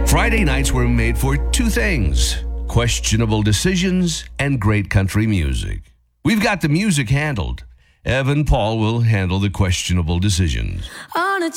Friday nights were made for two things: questionable decisions and great country music. We've got the music handled. Evan Paul will handle the questionable decisions. On a